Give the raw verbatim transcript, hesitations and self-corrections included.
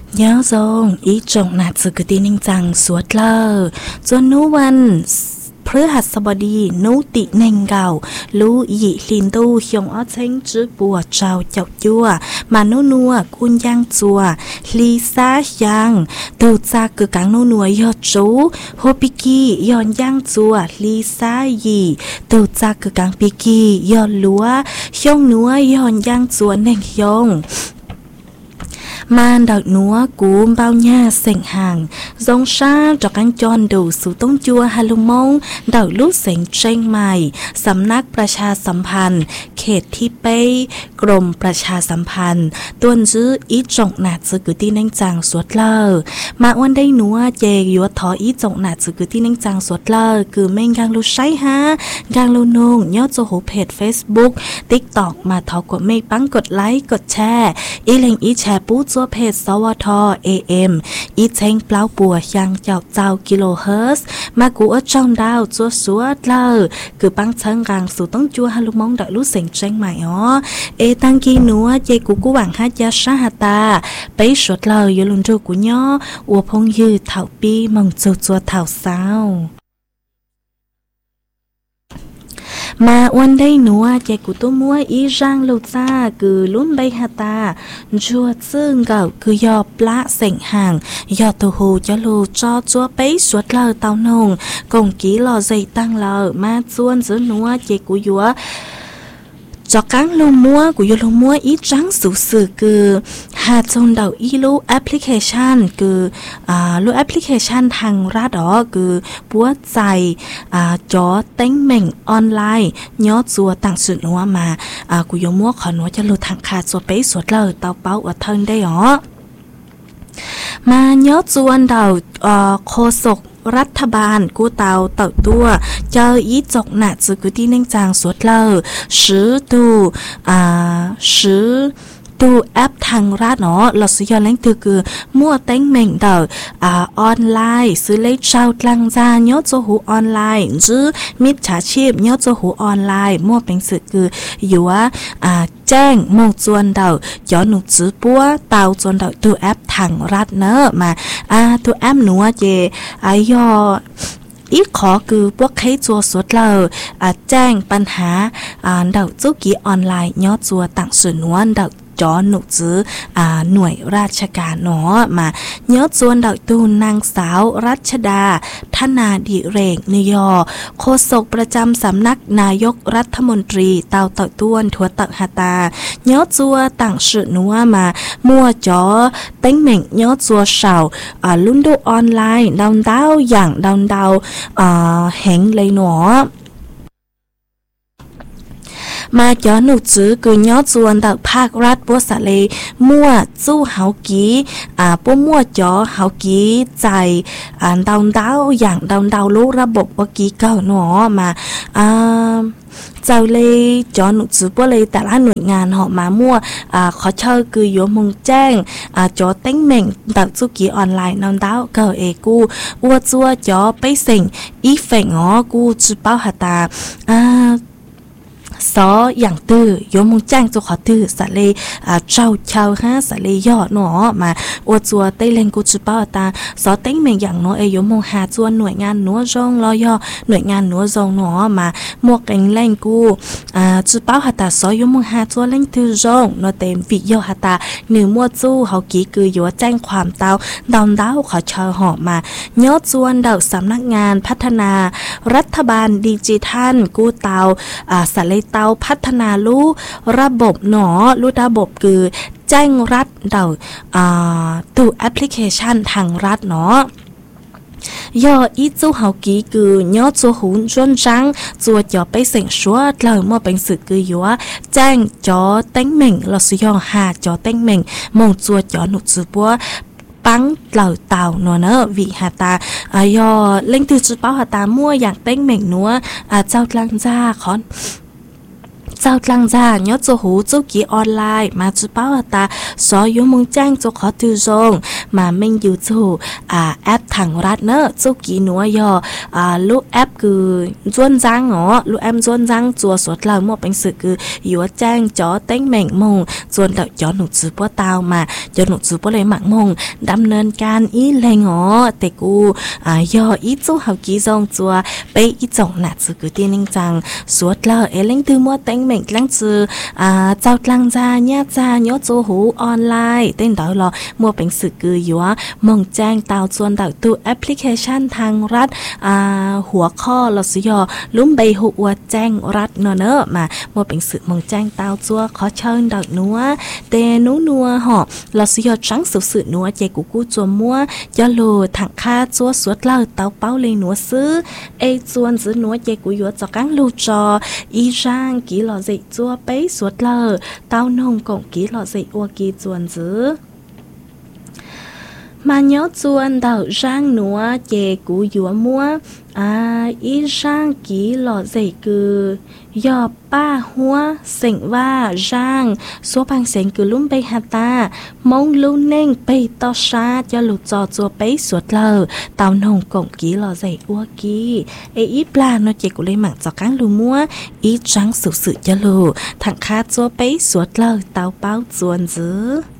nhớ rong ý trọng nạt sự cứ tinจังสวดเลอจนนู้วันพฤหัสบดีนุติเน่งเก่ารู้อีลินตูเฮียงอ้อเช้งจื้อปัวเจ้าเจ้าจัวมาโนนัวกุนยังจัวลีซายังตูจากคือกังโนนัวยอจูโฮปิกี้ยอนยังจัวลีซายีตูจากคือกังปิกี้ยอนลัวเฮียงนัวยอนยังจัวเน่งยงมานดอกนัวกูมเบาหญ้าเสียงห่างทรงชาจอกกันจอนดูสู่ต้งจัวฮาลุมงดอกลูกเสียงเชียงใหม่สำนักประชาสัมพันธ์เขตที่เป้กรมประชาสัมพันธ์ต้นจื้ออีจงหนาจื้อกุตีนังจังสวดเลอมาวันได้นัวเจยัวทออีจงหนาจื้อกุตีนังจังสวดเลอคือแม่งกังลูใช้ฮะกังลูนงยอดโจโหเพจเฟซบุ๊กติ๊กตอกมาทอกดไม่ปังกดไลค์กดแชร์อีเลงอีแชร์ปู้จัวเพจสวท เอ เอ็ม อีเชงเปล่าปัวยังเจ้าเจ้ากิโลเฮิรตซ์มากูอัดจ้องดาวจัวสวดเลอคือปังเชิงกลางสู่ต้องจัวฮาลุมงดอกลูกเสียงเชียงใหม่อ๋อเอตังกีนัวเจกูกูหวังฮัดยาชาฮาตาไปสวดเลอยลุนจูกูย่ออัวพงยืดเถ่าปีมองจัวจัวเถ่าสาวมาวันได้หนัวใจกูตัวมัวอีร่างลูจ้าคือลุ้นใบฮาตาชัวซึ่งเก่าคือยอปละเสียงห่างยอตัวหูจะลูจอจัวไปสวดเลอเตานงกงกี้หล่อใจตั้งเลอมาจวนซื้อหนัวใจกูยัวจอกังลงมัวกูยลงมัวอีจังสุสื่อคือหาจงเดาอีลูแอปพลิเคชันคืออ่าลูแอปพลิเคชันทางรัฐอ๋อคือปัวใจอ่าจอเต็งเม่งออนไลน์ย่อจัวต่างสุดนัวมาอ่ากูยมัวขอนัวจะลูทางขาดจัวไปสวดเลยเตาเป้าอดเทิงได้อ๋อมาย่อจวนเดาอ่าโคศกรัฐบาลกูเตาเต่าตัวเจออีจกหนาจือกูที่นั่งจางสวดเลอซื้อตูอ่าซื้อตูแอปทางรัฐเนาะเราซื้อยอนแรงตือคือมั่วเต้งเม่งเดาอ่าออนไลน์ซื้อเลขเช่าตังจานยอดโจหูออนไลน์ซื้อมิจฉาชีพยอดโจหูออนไลน์มั่วเป็นสื่อคืออยู่ว่าอ่าแจ้งมงจวนเดาย้อนหนุจื้อปัวเตาจวนเดาตัวแอปทางรัฐเนอะมาอ่าตัวแอปหนูเจอายออีขอคือพวกใครจัวสดเราแจ้งปัญหาเดาจุกี้ออนไลน์ยอดจัวต่างส่วนนวลเดาจอหนุจื้อหน่วยราชการเนาะมาเนื้อจวนดอกตูนนางสาวรัชดาธนาดิเรกนยอโฆษกประจำสำนักนายกรัฐมนตรีเตาต่อต้วนทัวตักฮาตาเนื้อจัวต่างสือนัวมามั่วจอเต็งเหม่งเนื้อจัวเฉาลุ่นดูออนไลน์ดาวดาวอย่างดาวดาวแห่งเลยเนาะมาย้อนหนุจื้อคือยอดจวนดักภาครัฐบัวสะเลมั่วสู้เฮากี้อ่าปั้วมั่วจอเฮากี้ใจอ่าดาวดาวอย่างดาวดาวลูกระบบวกี้เก่าหนอมาอ่าเจ้าเลยจอหนุจื้อปั้วเลยแต่ละหน่วยงานเหาะมามั่วอ่าขอเชิญคือโยมงแจ้งอ่าจอเต็งเหม่งดักสุกี้ออนไลน์ดาวดาวเก่าเอกูอัวจัวจอไปเสิ่งอีเฟ่งอ๋อกูจื้อเป้าหาตาอ่าซออย่างตื้อยมงแจ้งจุขอตื้อสะเลอ่าเจ้าชาวฮะสะเลยอดเนาะมาอวดจัวเต้เลงกูจุป้าตาซอเต้งเมงอย่างเนาะเอยมงหาจวนหน่วยงานหนัวจงรอยอหน่วยงานหนัวจงเนาะมาหมวกเองแรงกูอ่าจุป้าหาตาซอยมงหาจวนเล่งตื้อจงเนาะเต็มวิยอหาตาหนึ่งมั่วจู้เฮากี้คืออยู่แจ้งความเตาดาวดาวขอเชิญหอมาเนาะจวนเดาสำนักงานพัฒนารัฐบาลดิจิทัลกูเตาอ่าสะเลยเตาพัฒนาลู่ระบบหนอลู่ระบบคือแจ้งรัฐเดาอ่าตู้แอปพลิเคชันทางรัฐเนาะยออีจูเฮากี้คือยอจัวหุนจวนจังจัวจอไปเสียงชัวเลยมั่วเป็นสื่อคืออยู่ว่าแจ้งจอเต็งเหม่งเราสุยอหาจอเต็งเหม่งมองจัวจอหนุจือปัวปังเหล่าเต่าเนาะเนอะวิหาตาอายอเล่งตือจือเป้าหาตามั่วอย่างเต็งเหม่งนัวอ่าเจ้าลังจ้าขอน Sao lăng ra nhớ cho hú cho ký online mà chú báo ta so yếu mong trang cho khó tiêu dùng mà mình dù chú à app thẳng rát nữa cho ký nữa yo à lúc app cứ duôn giang ngó lúc em duôn giang chùa suốt lời một bánh sự cứ yếu trang cho tính mệnh mông duôn đợi cho nụ chú bó tao mà cho nụ chú bó lấy mạng mông đâm nên can ý lên ngó để cô à yo ý chú học ký dòng chùa bây ý dòng nạ chú cứ tiên ninh rằng suốt lời ấy lên từ mua tính mình lăng chư à cháu lăng ra nhá ra nhớ chỗ hú online tên đó là mua bánh sự cứ yếu mong trang tao chuan đảo tu application thang rát àหัวข้อเราสิยอลุ้มใบหัวแจ้งรัดเนอะเนอะมาmua bánh sự mong trang tao chua khó chơi đảo núa tê nú nua họเราสิยอtrắng sự sự núa chạy của cú chua mua cho lù thẳng kha chua suốt lâu tao bao lên núa xứ ê chuan giữ núa chạy của yếu cho cắn lù trò y rang kỹ lò dậy chua bấy suốt lờ tao nông cộng kỹ lọ dậy ua kỳ chuồn dứ mà nhớ chuồn đảo rang núa chè cú dúa mua à ý rang kỹ lọ dậy cứ yò ba hoa sỉnh va rang số bằng sỉnh cứ lúm bay hạt ta mong lưu nên bay to xa cho lụt trò chua bấy suốt lờ tao nông cộng kỹ lọ dậy ua kỳ ê ý pla nó chè của lấy mạng cho cáng lù mua ý trắng sự sự cho lù thằng khá chua bấy suốt lờ tao bao chuồn dứ